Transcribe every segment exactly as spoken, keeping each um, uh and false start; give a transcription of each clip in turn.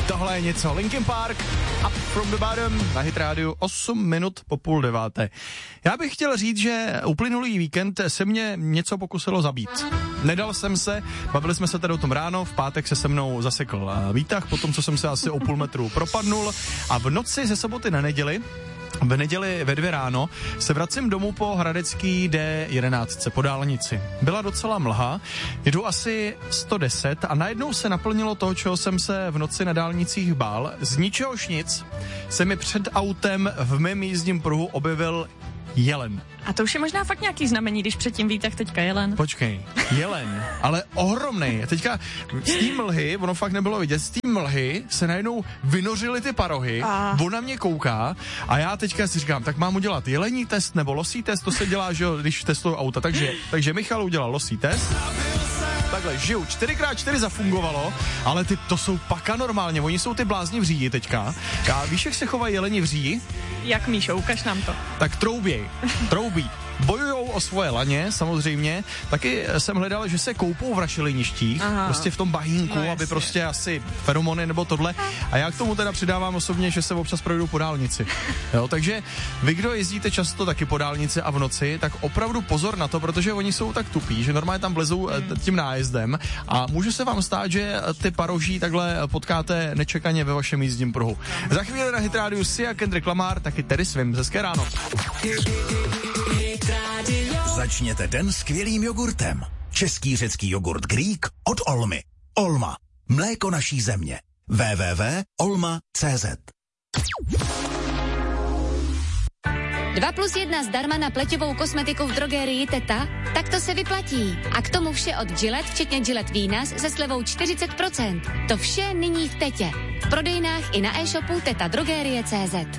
Tohle je něco. Linkin Park, Up from the Bottom, na Hit Radio, osm minut po půl deváté. Já bych chtěl říct, že uplynulý víkend se mě něco pokusilo zabít. Nedal jsem se, bavili jsme se tady o tom ráno, v pátek se se mnou zasekl výtah, potom co jsem se asi o půl metru propadnul a v noci ze soboty na neděli, v neděli ve dvě ráno se vracím domů po hradecký D jedenáct po dálnici. Byla docela mlha, jedu asi sto deset a najednou se naplnilo to, čeho jsem se v noci na dálnicích bál. Z ničehož nic se mi před autem v mém jízdním pruhu objevil jelen. A to už je možná fakt nějaký znamení, když předtím ví, tak teďka jelen. Počkej, jelen, ale ohromnej. Teďka z té mlhy, ono fakt nebylo vidět, z té mlhy se najednou vynořily ty parohy, a... on na mě kouká a já teďka si říkám, tak mám udělat jelení test nebo losí test, to se dělá, že jo, když testuju auta. Takže, takže Michal udělal losí test. Takhle, žiju, čtyři krát čtyři zafungovalo, ale ty, to jsou paka normálně, oni jsou ty blázni v říji teďka. A víš, jak se chovají jeleni v říji? Jak, Míšo, ukaž nám to. Tak trouběj, troubí. Bojujou o svoje laně, samozřejmě. Taky jsem hledal, že se koupou v rašeliništích, Aha. prostě v tom bahínku, no, aby prostě asi feromony nebo tohle. A já k tomu teda přidávám osobně, že se občas projdu po dálnici. Jo, takže vy, kdo jezdíte často taky po dálnici a v noci, tak opravdu pozor na to, protože oni jsou tak tupí, že normálně tam vlezou hmm. tím nájezdem a může se vám stát, že ty paroží takhle potkáte nečekaně ve vašem jízdním pruhu. Za chvíli na Hit Radio Sia, Kendrick Lamar, taky Terry Swim. Hezké ráno. Začněte den skvělým jogurtem. Český řecký jogurt Greek od Olmy. Olma. Mléko naší země. w w w tečka olma tečka cé zet. dva plus jedna zdarma na pleťovou kosmetiku v drogérii Teta? Tak to se vyplatí. A k tomu vše od Gillette, včetně Gillette Venus se slevou čtyřicet procent. To vše nyní v Tetě. V prodejnách i na e-shopu teta drogerie tečka cé zet.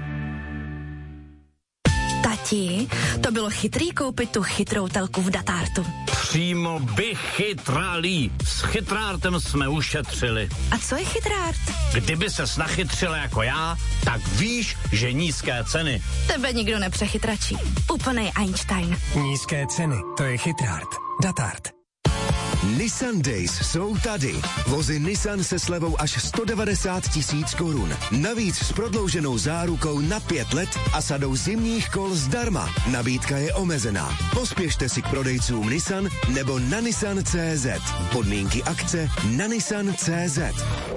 Tati, to bylo chytrý koupit tu chytrou telku v Datartu. Přímo bych chytrálí. S chytrártem jsme ušetřili. A co je chytrárt? Kdyby ses nachytřila jako já, tak víš, že nízké ceny. Tebe nikdo nepřechytračí. Úplnej Einstein. Nízké ceny, to je chytrárt. Datart. Nissan Days jsou tady. Vozy Nissan se slevou až sto devadesát tisíc korun. Navíc s prodlouženou zárukou na pět let a sadou zimních kol zdarma. Nabídka je omezená. Pospěšte si k prodejcům Nissan nebo na nissan tečka cé zet. Podmínky akce na nissan tečka cé zet.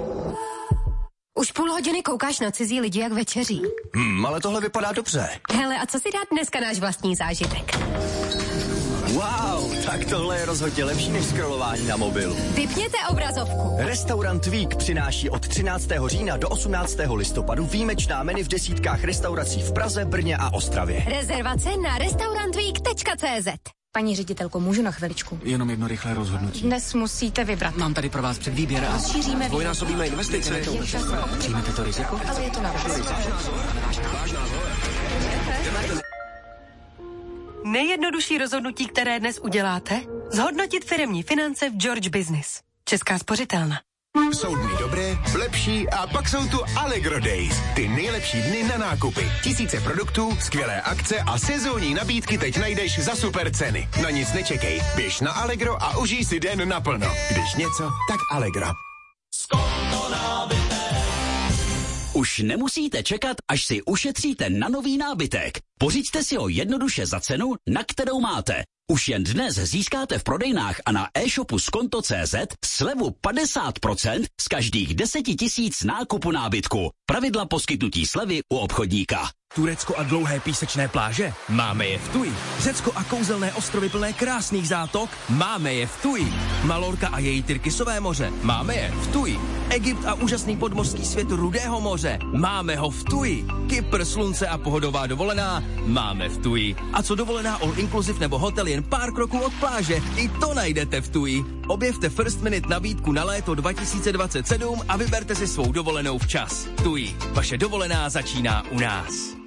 Už půl hodiny koukáš na cizí lidi, jak večeří. Hmm, ale tohle vypadá dobře. Hele, a co si dát dneska náš vlastní zážitek? Wow, tak tohle je rozhodně lepší než scrollování na mobil. Vypněte obrazovku. Restaurant Vík přináší od třináctého října do osmnáctého listopadu výjimečná menu v desítkách restaurací v Praze, Brně a Ostravě. Rezervace na restaurantvík tečka cé zet. Paní ředitelko, můžu na chviličku? Jenom jedno rychlé rozhodnutí. Dnes musíte vybrat. Mám tady pro vás předvýběr a... Rozšíříme... Dvojnásobíme investice. Přijmete to riziko? Ale je to na Nejjednodušší rozhodnutí, které dnes uděláte? Zhodnotit firemní finance v George Business. Česká spořitelna. Jsou dny dobré, lepší a pak jsou tu Allegro Days. Ty nejlepší dny na nákupy. Tisíce produktů, skvělé akce a sezónní nabídky teď najdeš za super ceny. Na nic nečekej, běž na Allegro a užij si den naplno. Když něco, tak Allegro. Už nemusíte čekat, až si ušetříte na nový nábytek. Pořiďte si ho jednoduše za cenu, na kterou máte. Už jen dnes získáte v prodejnách a na e-shopu skonto tečka cé zet slevu padesát procent z každých deseti tisíc nákupu nábytku. Pravidla poskytnutí slevy u obchodníka. Turecko a dlouhé písečné pláže? Máme je v Tuji. Řecko a kouzelné ostrovy plné krásných zátok? Máme je v Tuji. Malorka a její Tyrkisové moře? Máme je v Tuji. Egypt a úžasný podmořský svět Rudého moře? Máme ho v Tuji. Kypr, slunce a pohodová dovolená? Máme v Tuji. A co dovolená all inclusive nebo hotel jen pár kroků od pláže? I to najdete v Tuji. Objevte First Minute nabídku na léto dva tisíce dvacet sedm a vyberte si svou dovolenou včas. Tuji. Vaše dovolená začíná u nás.